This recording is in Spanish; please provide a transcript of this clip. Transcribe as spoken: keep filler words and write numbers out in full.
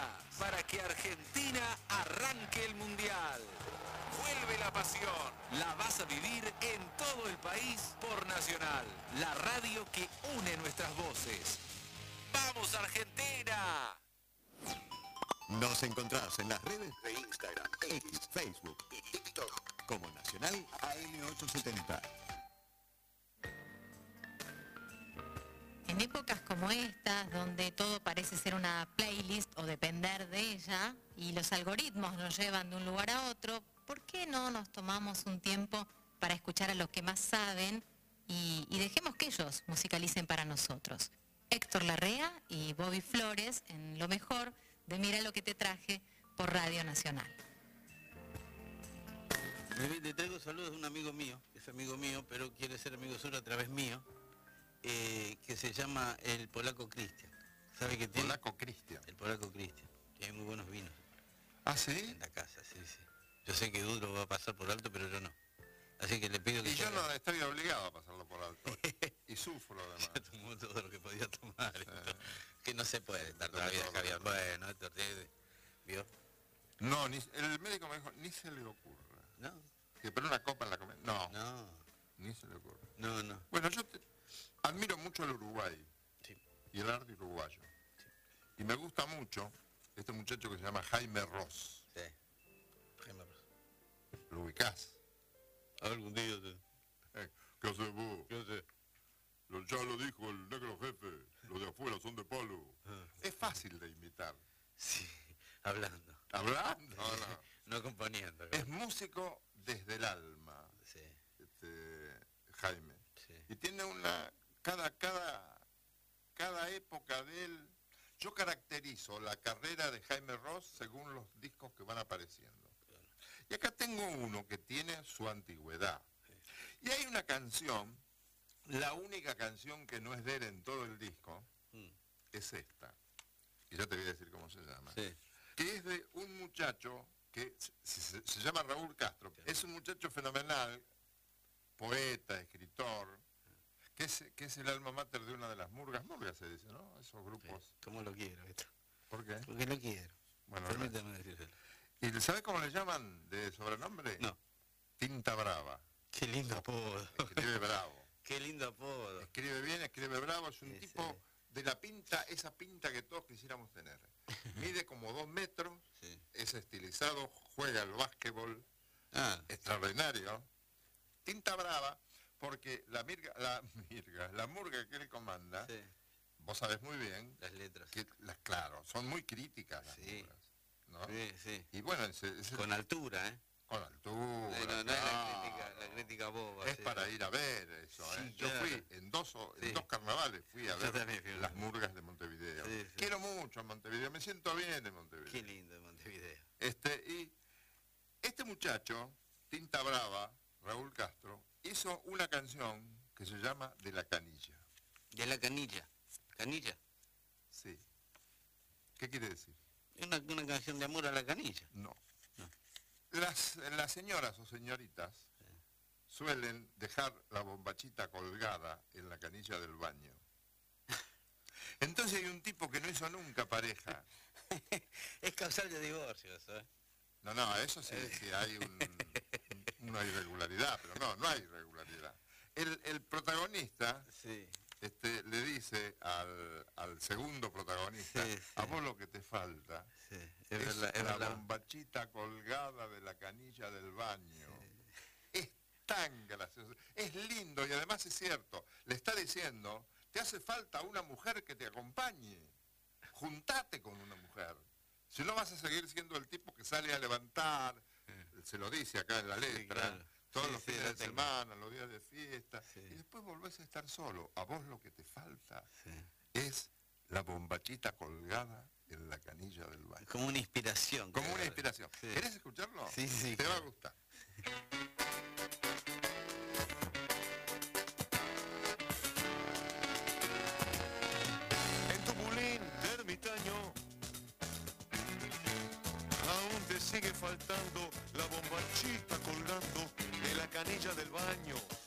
para que Argentina arranque el Mundial. Vuelve la pasión. La vas a vivir en todo el país por Nacional, la radio que une nuestras voces. ¡Vamos, Argentina! Nos encontrás en las redes de Instagram, X, Facebook y TikTok como Nacional A M ochocientos setenta. En épocas como estas, donde todo parece ser una playlist o depender de ella, y los algoritmos nos llevan de un lugar a otro, ¿por qué no nos tomamos un tiempo para escuchar a los que más saben y, y dejemos que ellos musicalicen para nosotros? Héctor Larrea y Bobby Flores en lo mejor de Mira lo que te traje por Radio Nacional. Le traigo saludos de un amigo mío, que es amigo mío, pero quiere ser amigo solo a través mío, eh, que se llama el Polaco Cristian. ¿Sabe qué tiene? Polaco Cristian. El Polaco Cristian. Tiene muy buenos vinos. ¿Ah, sí? En la casa, sí, sí. Yo sé que Duro va a pasar por alto, pero yo no. Así que le pido que... Y yo no estoy obligado a pasarlo por alto. Y sufro, además. Yo tomó todo lo que podía tomar. Eh, que no se puede dar toda la vida, Javier. Bueno, esto te... ¿Vio? No, ni, el médico me dijo, ni se le ocurra. No. Que pero una copa en la comida. No. No. Ni se le ocurre. No, no. Bueno, yo te, admiro mucho el Uruguay. Sí. Y el arte uruguayo. Sí. Y me gusta mucho este muchacho que se llama Jaime Ross. Sí. Jaime Ross. ¿Lo ubicás? Algún día te... Eh, ¿Qué haces vos? ¿Qué haces? Lo, ya lo dijo el negro jefe, los de afuera son de palo. Ah. Es fácil de imitar. Sí, hablando. ¿Hablando? No, no. No componiendo. Es músico desde el alma, sí. este, Jaime. Sí. Y tiene una... Cada, cada, cada época de él... Yo caracterizo la carrera de Jaime Ross según los discos que van apareciendo. Claro. Y acá tengo uno que tiene su antigüedad. Sí. Y hay una canción... La única canción que no es de él en todo el disco mm. es esta. Y ya te voy a decir cómo se llama. Sí. Que es de un muchacho que se, se, se llama Raúl Castro. Sí. Es un muchacho fenomenal, poeta, escritor, que es, que es el alma mater de una de las murgas. Murgas se dice, ¿no? Esos grupos. Sí. ¿Cómo lo quiero esto? ¿Por qué? Porque lo quiero. Bueno, permítame decírselo. ¿Y sabe cómo le llaman de sobrenombre? No. Tinta Brava. Qué lindo apodo. Escribe bravo. Qué lindo apodo. Escribe bien, escribe bravo, es un sí, tipo sí. de la pinta, esa pinta que todos quisiéramos tener. Mide como dos metros, sí. Es estilizado, juega al básquetbol, ah. extraordinario. Tinta brava, porque la mirga, la mirga, la murga que él comanda, sí. Vos sabés muy bien. Las letras. Que, las, claro, son muy críticas las sí. murgas, ¿no? Sí, sí. Y bueno, ese, ese, con altura, ¿eh? Con altura. No, no, no es la crítica, la crítica boba. Es sí. para ir a ver eso, ¿eh? Sí, yo claro. fui en dos, en sí. dos carnavales, fui a ver fui las murgas de Montevideo. Sí, sí. Quiero mucho a Montevideo, me siento bien en Montevideo. Qué lindo en Montevideo. Este, y este muchacho, Tinta Brava, Raúl Castro, hizo una canción que se llama De la Canilla. ¿De la Canilla? ¿Canilla? Sí. ¿Qué quiere decir? ¿Una, una canción de amor a la canilla? No. no. Las, las señoras o señoritas sí. suelen dejar la bombachita colgada en la canilla del baño. Entonces hay un tipo que no hizo nunca pareja. Es causal de divorcio eso, ¿eh? No, no, eso sí, sí hay un, una irregularidad, pero no, no hay irregularidad. El, el protagonista sí. este, le dice al, al segundo protagonista, sí, sí. a vos lo que te falta sí, es, es, verdad, es la verdad. bombachita colgada de la canilla del baño. Sí. Es tan gracioso, es lindo y además es cierto. Le está diciendo, te hace falta una mujer que te acompañe. Juntate con una mujer. Si no vas a seguir siendo el tipo que sale a levantar, sí. se lo dice acá en la letra, sí, claro. todos sí, los fines sí, de tengo. semana, los días de fiesta, sí. y después volvés a estar solo. A vos lo que te falta sí. es la bombachita colgada en la canilla del baño. Como una inspiración. Como una inspiración. Sí. ¿Querés escucharlo? Sí, sí. Te claro. va a gustar. En tu bulín de ermitaño aún te sigue faltando la bombachita colgando de la canilla del baño.